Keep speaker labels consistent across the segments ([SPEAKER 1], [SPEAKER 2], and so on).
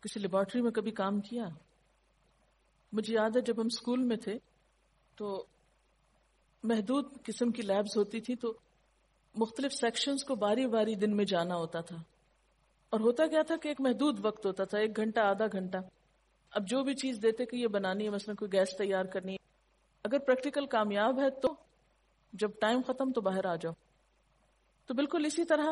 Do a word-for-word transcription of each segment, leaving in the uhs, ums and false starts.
[SPEAKER 1] کسی لیبارٹری میں کبھی کام کیا؟ مجھے یاد ہے جب ہم اسکول میں تھے تو محدود قسم کی لیبز ہوتی تھی، تو مختلف سیکشنز کو باری باری دن میں جانا ہوتا تھا، اور ہوتا کیا تھا کہ ایک محدود وقت ہوتا تھا، ایک گھنٹہ آدھا گھنٹہ. اب جو بھی چیز دیتے کہ یہ بنانی ہے، مثلا کوئی گیس تیار کرنی ہے، اگر پریکٹیکل کامیاب ہے تو جب ٹائم ختم تو باہر آ جاؤ. تو بالکل اسی طرح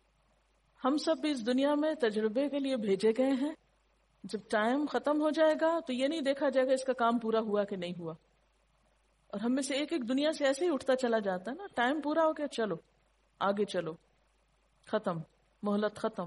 [SPEAKER 1] ہم سب بھی اس دنیا میں تجربے کے لیے بھیجے گئے ہیں. جب ٹائم ختم ہو جائے گا تو یہ نہیں دیکھا جائے گا اس کا کام پورا ہوا کہ نہیں ہوا. اور ہم میں سے ایک ایک دنیا سے ایسے ہی اٹھتا چلا جاتا ہے نا، ٹائم پورا ہو گیا، چلو آگے چلو، ختم، مہلت ختم.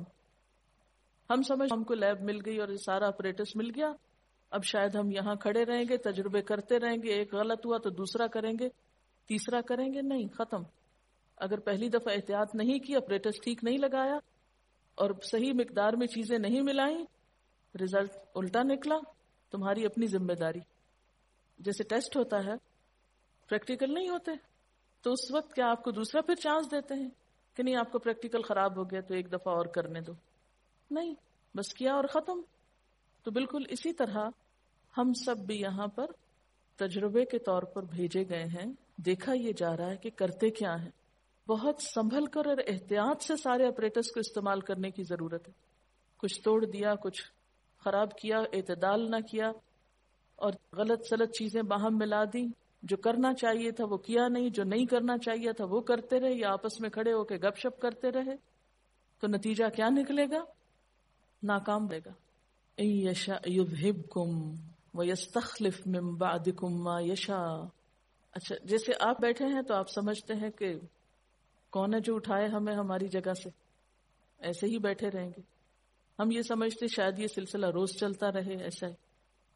[SPEAKER 1] ہم سمجھ ہم کو لیب مل گئی اور یہ سارا اپریٹس مل گیا، اب شاید ہم یہاں کھڑے رہیں گے، تجربے کرتے رہیں گے، ایک غلط ہوا تو دوسرا کریں گے، تیسرا کریں گے. نہیں، ختم. اگر پہلی دفعہ احتیاط نہیں کی، اپریٹس ٹھیک نہیں لگایا اور صحیح مقدار میں چیزیں نہیں ملائیں، رزلٹ الٹا نکلا، تمہاری اپنی ذمہ داری. جیسے ٹیسٹ ہوتا ہے، پریکٹیکل نہیں ہوتے، تو اس وقت کیا آپ کو دوسرا پھر چانس دیتے ہیں کہ نہیں آپ کو پریکٹیکل خراب ہو گیا تو ایک دفعہ اور کرنے دو؟ نہیں، بس کیا اور ختم. تو بالکل اسی طرح ہم سب بھی یہاں پر تجربے کے طور پر بھیجے گئے ہیں. دیکھا یہ جا رہا ہے کہ کرتے کیا ہیں. بہت سنبھل کر اور احتیاط سے سارے اپریٹس کو استعمال کرنے کی ضرورت ہے. کچھ توڑ دیا، کچھ خراب کیا، اعتدال نہ کیا، اور غلط سلط چیزیں باہم ملا دی. جو کرنا چاہیے تھا وہ کیا نہیں، جو نہیں کرنا چاہیے تھا وہ کرتے رہے، یا آپس میں کھڑے ہو کے گپ شپ کرتے رہے، تو نتیجہ کیا نکلے گا؟ ناکام رہے گا. ان یشاء یذھبکم ویستخلف من بعدکم ما یشاء. اچھا، جیسے آپ بیٹھے ہیں تو آپ سمجھتے ہیں کہ کون ہے جو اٹھائے ہمیں ہماری جگہ سے، ایسے ہی بیٹھے رہیں گے. ہم یہ سمجھتے شاید یہ سلسلہ روز چلتا رہے ایسا ہی،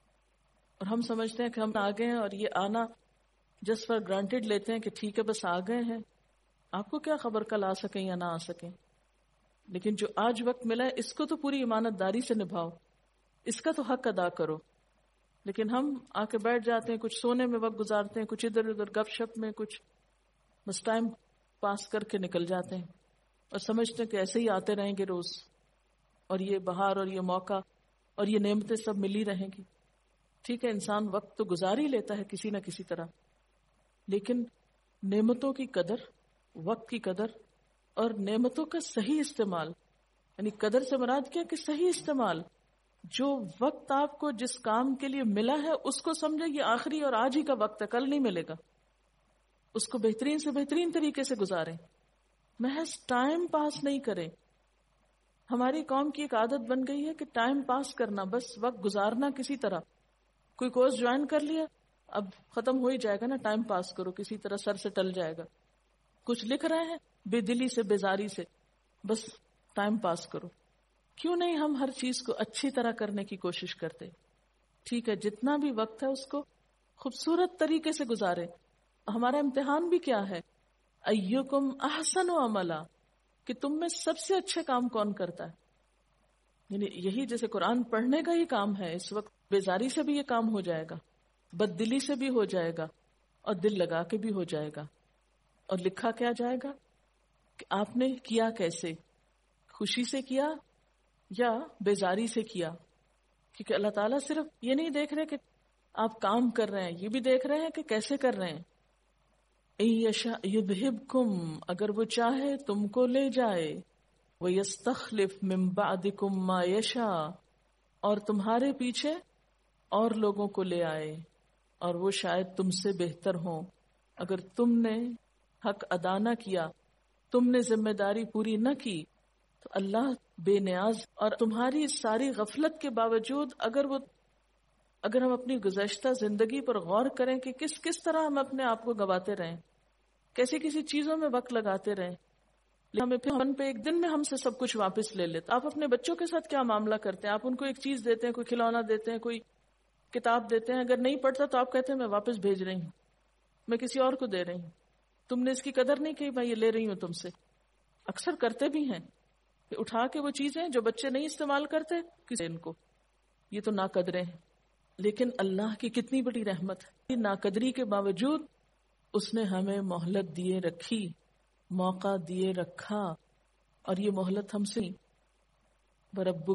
[SPEAKER 1] اور ہم سمجھتے ہیں کہ ہم آ گئے ہیں، اور یہ آنا جسٹ فار گرانٹیڈ لیتے ہیں کہ ٹھیک ہے بس آ گئے ہیں. آپ کو کیا خبر کل آ سکیں یا نہ آ سکیں. لیکن جو آج وقت ملا ہے اس کو تو پوری ایمانت داری سے نبھاؤ، اس کا تو حق ادا کرو. لیکن ہم آ کے بیٹھ جاتے ہیں، کچھ سونے میں وقت گزارتے ہیں، کچھ ادھر ادھر گپ شپ میں، کچھ بس ٹائم پاس کر کے نکل جاتے ہیں، اور سمجھتے ہیں کہ ایسے ہی آتے رہیں گے روز، اور یہ بہار اور یہ موقع اور یہ نعمتیں سب ملی رہیں گی. ٹھیک ہے، انسان وقت تو گزار ہی لیتا ہے کسی نہ کسی طرح، لیکن نعمتوں کی قدر، وقت کی قدر اور نعمتوں کا صحیح استعمال، یعنی قدر سے مراد کیا کہ صحیح استعمال. جو وقت آپ کو جس کام کے لیے ملا ہے اس کو سمجھے یہ آخری اور آج ہی کا وقت ہے، کل نہیں ملے گا. اس کو بہترین سے بہترین طریقے سے گزاریں، محض ٹائم پاس نہیں کریں. ہماری قوم کی ایک عادت بن گئی ہے کہ ٹائم پاس کرنا، بس وقت گزارنا کسی طرح. کوئی کورس جوائن کر لیا، اب ختم ہو ہی جائے گا نا، ٹائم پاس کرو، کسی طرح سر سے ٹل جائے گا. کچھ لکھ رہے ہیں بے دلی سے، بیزاری سے، بس ٹائم پاس کرو. کیوں نہیں ہم ہر چیز کو اچھی طرح کرنے کی کوشش کرتے؟ ٹھیک ہے، جتنا بھی وقت ہے اس کو خوبصورت طریقے سے گزارے. ہمارا امتحان بھی کیا ہے؟ ایکم احسن عملا، کہ تم میں سب سے اچھے کام کون کرتا ہے. یعنی یہی جیسے قرآن پڑھنے کا ہی کام ہے، اس وقت بیزاری سے بھی یہ کام ہو جائے گا، بد دلی سے بھی ہو جائے گا، اور دل لگا کے بھی ہو جائے گا. اور لکھا کیا جائے گا کہ آپ نے کیا کیسے، خوشی سے کیا یا بیزاری سے کیا. کیونکہ اللہ تعالیٰ صرف یہ نہیں دیکھ رہے کہ آپ کام کر رہے ہیں، یہ بھی دیکھ رہے ہیں کہ کیسے کر رہے ہیں. ان یشاء یذھبکم، اگر وہ چاہے تم کو لے جائے، ویستخلف من بعدکم ما یشاء، اور تمہارے پیچھے اور لوگوں کو لے آئے، اور وہ شاید تم سے بہتر ہوں. اگر تم نے حق ادا نہ کیا، تم نے ذمہ داری پوری نہ کی، تو اللہ بے نیاز. اور تمہاری ساری غفلت کے باوجود اگر وہ اگر ہم اپنی گزشتہ زندگی پر غور کریں کہ کس کس طرح ہم اپنے آپ کو گواتے رہیں، کیسی کسی چیزوں میں وقت لگاتے رہیں، ہمیں پھر ہم پہ ایک دن میں ہم سے سب کچھ واپس لے لیتے. آپ اپنے بچوں کے ساتھ کیا معاملہ کرتے ہیں؟ آپ ان کو ایک چیز دیتے ہیں، کوئی کھلونا دیتے ہیں، کوئی کتاب دیتے ہیں، اگر نہیں پڑھتا تو آپ کہتے ہیں میں واپس بھیج رہی ہوں، میں کسی اور کو دے رہی ہوں، تم نے اس کی قدر نہیں کی، میں یہ لے رہی ہوں تم سے. اکثر کرتے بھی ہیں کہ اٹھا کے وہ چیزیں جو بچے نہیں استعمال کرتے کسی ان کو، یہ تو ناقدریں ہیں. لیکن اللہ کی کتنی بڑی رحمت ہے، ناقدری کے باوجود اس نے ہمیں مہلت دیے رکھی، موقع دیے رکھا، اور یہ مہلت ہم سے برب